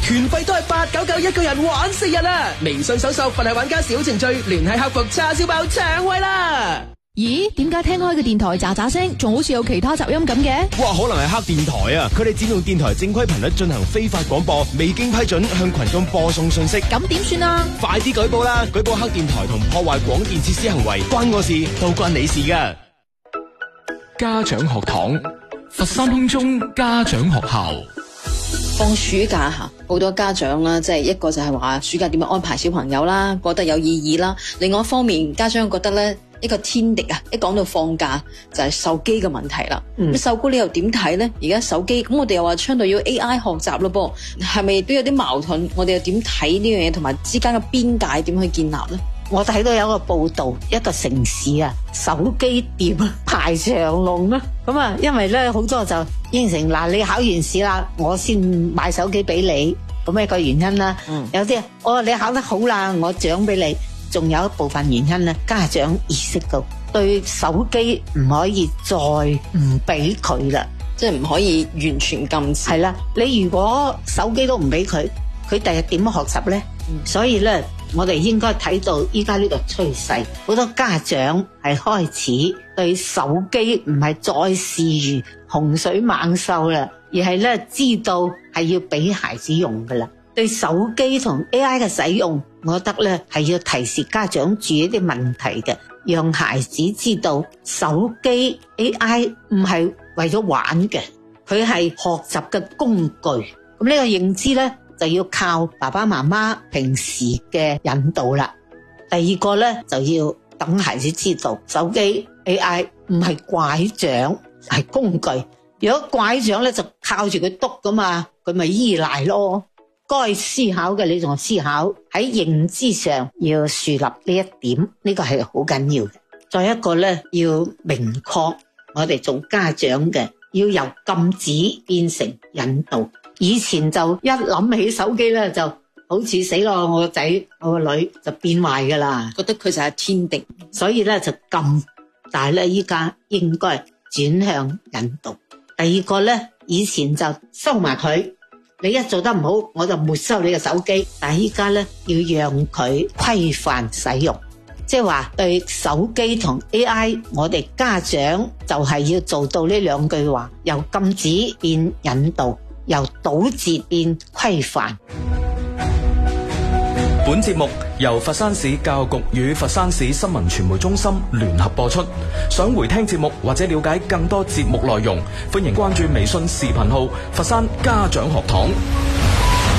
團費都係899一個人玩4日啊！微信搜索佛系玩家小程序，聯繫客服叉燒包搶位啦！ 咦？點解聽開嘅電台喳喳聲，仲好似有其他雜音咁嘅？ 哇，可能係黑電台啊！佢哋佔用電台正規頻率進行非法廣播，未經批准向群眾播送信息。 咁點算啊？ 快啲舉報啦！舉報黑電台同破壞廣電設施行為，關我事都關你事㗎。 家長學堂，佛山空中家長學校。 放暑假吓，好多家長啦，即係一個就係話暑假點樣安排小朋友啦，覺得有意義啦。另外一方面，家長覺得咧，一個天敵啊，一講到放假就係手機嘅問題啦。咁秀姑你又點睇咧？而家手機咁，我哋又話倡導要 AI 學習咯噃，係咪都有啲矛盾？我哋又點睇呢樣嘢，同埋之間嘅邊界點去建立咧？ 我睇到有個報道，一個城市啊，手機店排長龍啦。咁啊，因為咧好多就應承嗱，你考完試啦，我先買手機俾你。咁一個原因啦。有啲你考得好啦，我獎俾你。仲有一部分原因咧，家長意識到對手機唔可以再唔俾佢啦， 即係唔可以完全禁止。 係啦，你如果手機都唔俾佢，佢第日點學習咧？所以咧，我哋應該睇到依家呢個趨勢，好多家長係開始對手機唔係再視如洪水猛獸啦，而係咧知道係要俾孩子用噶啦。對手機同 AI 嘅使用，我覺得咧係要提示家長注意一啲問題嘅，讓孩子知道手機 AI 唔係為咗玩嘅，佢係學習嘅工具。咁呢個認知咧就要靠爸爸媽媽平時嘅引導啦。第二個咧就要等孩子知道手機 AI 唔係拐杖，係工具。如果拐杖咧就靠住佢篤噶嘛，佢咪依賴咯。該思考嘅你仲思考，喺認知上要樹立呢一點，呢個係好緊要嘅。再一個咧，要明確我哋做家長嘅要由禁止變成引導。以前就一諗起手機咧，就好似死咯，我個仔我個女就變壞噶啦， 覺得佢就係天敵， 所以咧就禁。但係咧依家應該轉向引導。第二個咧，以前就收埋佢。你一做得唔好，我就沒收你嘅手機。但係依家咧，要讓佢規範使用，即係話對手機同 AI， 我哋家長就係要做到呢兩句話：由禁止變引導，由堵截變規範。 本節目由佛山市教育局與佛山市新聞傳媒中心聯合播出。想回聽節目或者了解更多節目內容，歡迎關注微信視頻號佛山家長學堂。